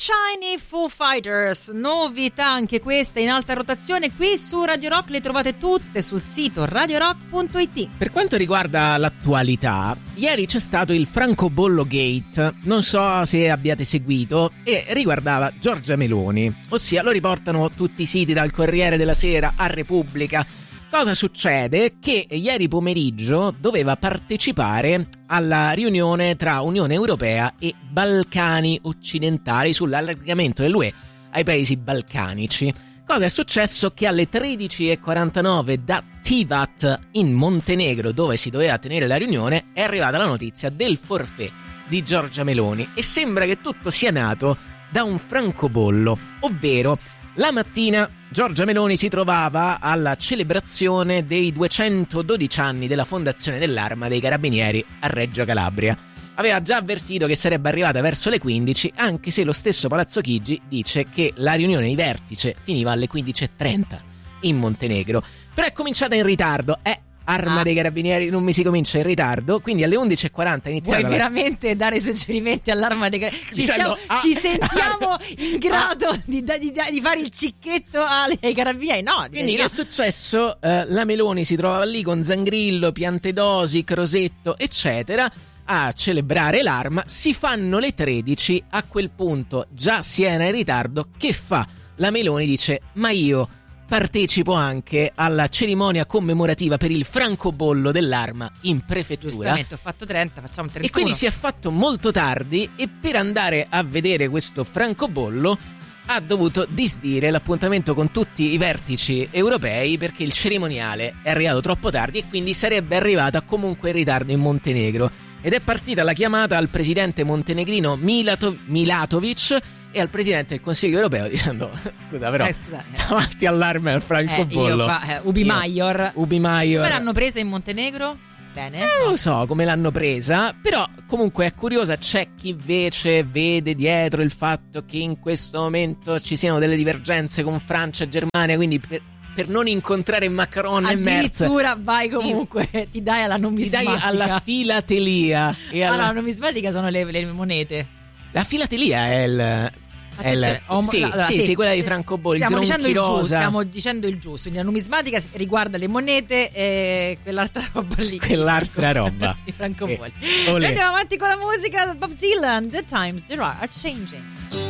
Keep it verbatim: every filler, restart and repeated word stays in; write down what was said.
Shiny Foo Fighters, novità anche questa in alta rotazione qui su Radio Rock, le trovate tutte sul sito radio rock punto it. Per quanto riguarda l'attualità, ieri c'è stato il francobollo gate, non so se abbiate seguito, e riguardava Giorgia Meloni, ossia lo riportano tutti i siti, dal Corriere della Sera a Repubblica. Cosa succede? Che ieri pomeriggio doveva partecipare alla riunione tra Unione Europea e Balcani occidentali sull'allargamento dell'U E ai paesi balcanici. Cosa è successo? Che alle tredici e quarantanove da Tivat in Montenegro, dove si doveva tenere la riunione, è arrivata la notizia del forfait di Giorgia Meloni e sembra che tutto sia nato da un francobollo, ovvero la mattina Giorgia Meloni si trovava alla celebrazione dei duecentododici anni della fondazione dell'Arma dei Carabinieri a Reggio Calabria. Aveva già avvertito che sarebbe arrivata verso le quindici, anche se lo stesso Palazzo Chigi dice che la riunione di vertice finiva alle quindici e trenta in Montenegro. Però è cominciata in ritardo, eh. Arma ah. dei Carabinieri non mi si comincia in ritardo, quindi alle undici e quaranta è iniziata. Vuoi la... veramente dare suggerimenti all'Arma dei Carabinieri? Ci, Dicendo, stiamo, ah, ci sentiamo ah, in grado ah, di, di, di fare il cicchetto ai Carabinieri? No, quindi no. che è successo? Uh, la Meloni si trovava lì con Zangrillo, Piantedosi, Crosetto, eccetera, a celebrare l'Arma. Si fanno le tredici, a quel punto già si era in ritardo. Che fa? La Meloni dice: ma io partecipo anche alla cerimonia commemorativa per il francobollo dell'Arma in prefettura. Giustamente, ho fatto trenta, facciamo trentuno. E quindi si è fatto molto tardi, e per andare a vedere questo francobollo ha dovuto disdire l'appuntamento con tutti i vertici europei perché il cerimoniale è arrivato troppo tardi e quindi sarebbe arrivata comunque in ritardo in Montenegro. Ed è partita la chiamata al presidente montenegrino Milato- Milatovic e al presidente del Consiglio europeo dicendo: scusa, però eh, scusa, eh. davanti all'Arma e al francobollo, eh, io qua, eh, Ubi io, Maior Ubi Maior come l'hanno presa in Montenegro? Bene, eh, non lo so come l'hanno presa, però comunque è curiosa. C'è chi invece vede dietro il fatto che in questo momento ci siano delle divergenze con Francia e Germania, quindi per, per non incontrare Macron e Merz addirittura vai comunque ti, ti dai alla numismatica, ti dai alla filatelia e alla... allora, la numismatica sono le, le monete. La filatelia è il... È il... Om- sì, allora, sì, sì, sì, quella di francobollo, stiamo il dicendo il giusto, rosa. stiamo dicendo il giusto. Quindi la numismatica riguarda le monete e quell'altra roba lì. Quell'altra roba. I francobolli. Eh, Noi andiamo avanti con la musica. Bob Dylan, The Times They Are Changing.